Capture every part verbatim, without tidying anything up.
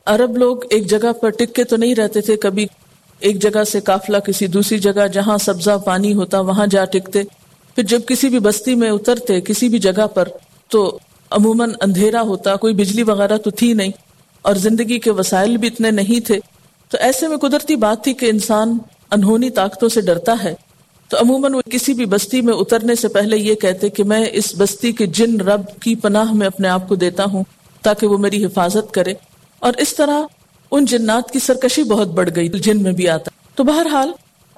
عرب لوگ ایک جگہ پر ٹک کے تو نہیں رہتے تھے، کبھی ایک جگہ سے قافلہ کسی دوسری جگہ جہاں سبزہ پانی ہوتا وہاں جا ٹکتے، پھر جب کسی بھی بستی میں اترتے کسی بھی جگہ پر تو عموماً اندھیرا ہوتا، کوئی بجلی وغیرہ تو تھی نہیں اور زندگی کے وسائل بھی اتنے نہیں تھے، تو ایسے میں قدرتی بات تھی کہ انسان انہونی طاقتوں سے ڈرتا ہے، تو عموماً وہ کسی بھی بستی میں اترنے سے پہلے یہ کہتے کہ میں اس بستی کے جن رب کی پناہ میں اپنے آپ کو دیتا ہوں تاکہ وہ میری حفاظت کرے، اور اس طرح ان جنات کی سرکشی بہت بڑھ گئی، جن میں بھی آتا۔ تو بہرحال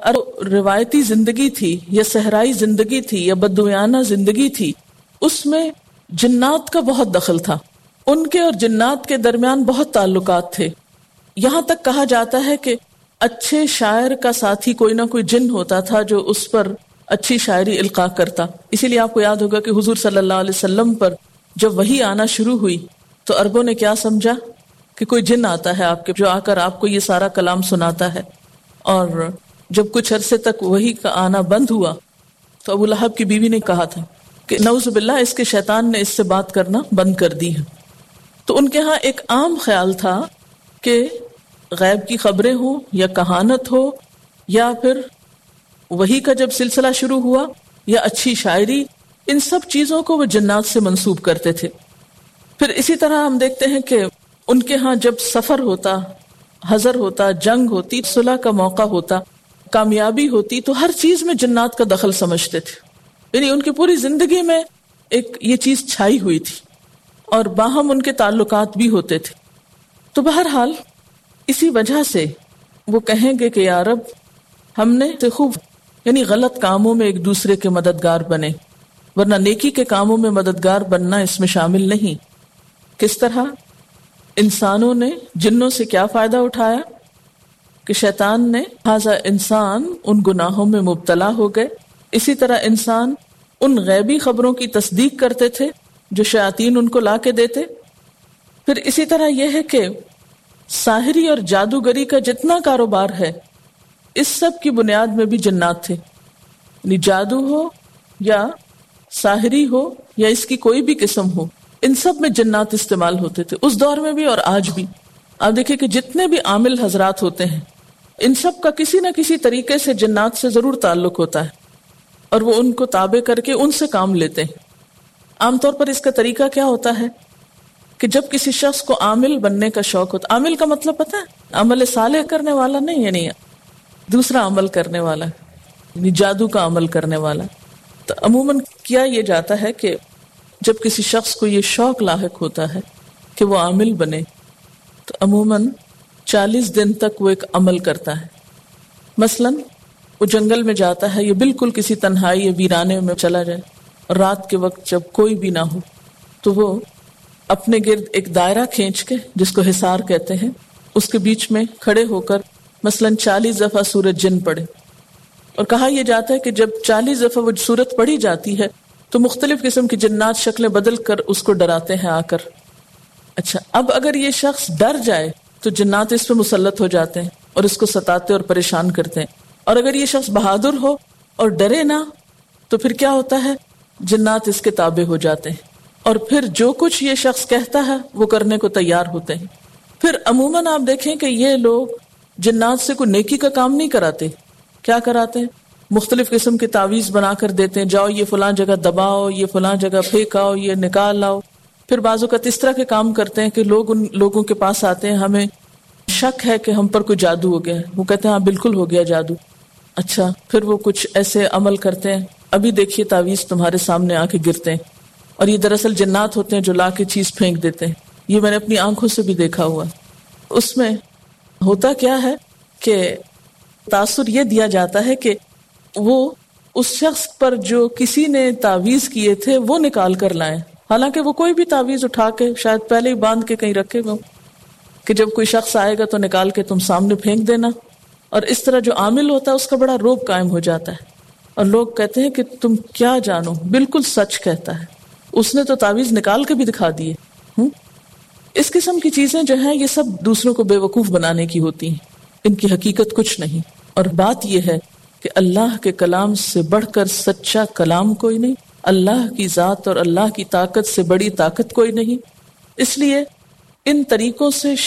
روایتی زندگی تھی یا صحرائی زندگی تھی یا بدویانہ زندگی تھی، اس میں جنات کا بہت دخل تھا، ان کے اور جنات کے درمیان بہت تعلقات تھے، یہاں تک کہا جاتا ہے کہ اچھے شاعر کا ساتھی کوئی نہ کوئی جن ہوتا تھا جو اس پر اچھی شاعری القاء کرتا۔ اسی لیے آپ کو یاد ہوگا کہ حضور صلی اللہ علیہ وسلم پر جب وحی آنا شروع ہوئی تو عربوں نے کیا سمجھا کہ کوئی جن آتا ہے آپ کے جو آ کر آپ کو یہ سارا کلام سناتا ہے، اور جب کچھ عرصے تک وحی کا آنا بند ہوا تو ابو لہب کی بیوی نے کہا تھا کہ نعوذ باللہ اس کے شیطان نے اس سے بات کرنا بند کر دی ہے۔ تو ان کے ہاں ایک عام خیال تھا کہ غیب کی خبریں ہوں یا کہانت ہو یا پھر وحی کا جب سلسلہ شروع ہوا یا اچھی شاعری، ان سب چیزوں کو وہ جنات سے منسوب کرتے تھے۔ پھر اسی طرح ہم دیکھتے ہیں کہ ان کے ہاں جب سفر ہوتا، حضر ہوتا، جنگ ہوتی، صلح کا موقع ہوتا، کامیابی ہوتی، تو ہر چیز میں جنات کا دخل سمجھتے تھے، یعنی ان کی پوری زندگی میں ایک یہ چیز چھائی ہوئی تھی اور باہم ان کے تعلقات بھی ہوتے تھے۔ تو بہرحال اسی وجہ سے وہ کہیں گے کہ یا رب ہم نے خوب یعنی غلط کاموں میں ایک دوسرے کے مددگار بنے، ورنہ نیکی کے کاموں میں مددگار بننا اس میں شامل نہیں۔ کس طرح انسانوں نے جنوں سے کیا فائدہ اٹھایا کہ شیطان نے لہذا انسان ان گناہوں میں مبتلا ہو گئے، اسی طرح انسان ان غیبی خبروں کی تصدیق کرتے تھے جو شیاطین ان کو لا کے دیتے۔ پھر اسی طرح یہ ہے کہ ساحری اور جادوگری کا جتنا کاروبار ہے اس سب کی بنیاد میں بھی جنات تھے، یعنی جادو ہو یا ساحری ہو یا اس کی کوئی بھی قسم ہو، ان سب میں جنات استعمال ہوتے تھے اس دور میں بھی اور آج بھی۔ آپ دیکھیں کہ جتنے بھی عامل حضرات ہوتے ہیں ان سب کا کسی نہ کسی طریقے سے جنات سے ضرور تعلق ہوتا ہے اور وہ ان کو تابع کر کے ان سے کام لیتے ہیں۔ عام طور پر اس کا طریقہ کیا ہوتا ہے کہ جب کسی شخص کو عامل بننے کا شوق ہوتا، عامل کا مطلب پتہ ہے عمل صالح کرنے والا نہیں، یعنی دوسرا عمل کرنے والا، یعنی جادو کا عمل کرنے والا، تو عموماً کیا یہ جاتا ہے کہ جب کسی شخص کو یہ شوق لاحق ہوتا ہے کہ وہ عامل بنے تو عموماً چالیس دن تک وہ ایک عمل کرتا ہے۔ مثلاً وہ جنگل میں جاتا ہے، یہ بالکل کسی تنہائی یا ویرانے میں چلا جائے اور رات کے وقت جب کوئی بھی نہ ہو تو وہ اپنے گرد ایک دائرہ کھینچ کے جس کو حصار کہتے ہیں اس کے بیچ میں کھڑے ہو کر مثلاً چالیس دفعہ سورت جن پڑھے، اور کہا یہ جاتا ہے کہ جب چالیس دفعہ وہ سورت پڑھی جاتی ہے تو مختلف قسم کی جنات شکلیں بدل کر اس کو ڈراتے ہیں آ کر۔ اچھا، اب اگر یہ شخص ڈر جائے تو جنات اس پہ مسلط ہو جاتے ہیں اور اس کو ستاتے اور پریشان کرتے ہیں، اور اگر یہ شخص بہادر ہو اور ڈرے نہ تو پھر کیا ہوتا ہے، جنات اس کے تابع ہو جاتے ہیں اور پھر جو کچھ یہ شخص کہتا ہے وہ کرنے کو تیار ہوتے ہیں۔ پھر عموماً آپ دیکھیں کہ یہ لوگ جنات سے کوئی نیکی کا کام نہیں کراتے، کیا کراتے ہیں، مختلف قسم کے تعویذ بنا کر دیتے ہیں، جاؤ یہ فلاں جگہ دباؤ، یہ فلاں جگہ پھینکاؤ، یہ نکال لاؤ۔ پھر بعض اوقات اس طرح کے کام کرتے ہیں کہ لوگ ان لوگوں کے پاس آتے ہیں، ہمیں شک ہے کہ ہم پر کوئی جادو ہو گیا ہے، وہ کہتے ہیں ہاں بالکل ہو گیا جادو۔ اچھا، پھر وہ کچھ ایسے عمل کرتے ہیں، ابھی دیکھیے تعویذ تمہارے سامنے آ کے گرتے ہیں، اور یہ دراصل جنات ہوتے ہیں جو لا کے چیز پھینک دیتے ہیں۔ یہ میں نے اپنی آنکھوں سے بھی دیکھا ہوا۔ اس میں ہوتا کیا ہے کہ تاثر یہ دیا جاتا ہے کہ وہ اس شخص پر جو کسی نے تعویذ کیے تھے وہ نکال کر لائیں، حالانکہ وہ کوئی بھی تعویذ اٹھا کے شاید پہلے ہی باندھ کے کہیں رکھے ہوئے، کہ جب کوئی شخص آئے گا تو نکال کے تم سامنے پھینک دینا، اور اس طرح جو عامل ہوتا ہے اس کا بڑا روب قائم ہو جاتا ہے، اور لوگ کہتے ہیں کہ تم کیا جانو، بالکل سچ کہتا ہے، اس نے تو تعویذ نکال کے بھی دکھا دیے۔ ہوں اس قسم کی چیزیں جو ہیں یہ سب دوسروں کو بے وقوف بنانے کی ہوتی ہیں، ان کی حقیقت کچھ نہیں۔ اور بات یہ ہے کہ اللہ کے کلام سے بڑھ کر سچا کلام کوئی نہیں، اللہ کی ذات اور اللہ کی طاقت سے بڑی طاقت کوئی نہیں، اس لیے ان طریقوں سے